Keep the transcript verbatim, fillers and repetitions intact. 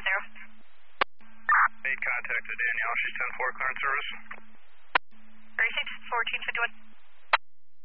zero. Made contact with Danielle. She's ten four, clearance service. thirty-six, fourteen fifty-one.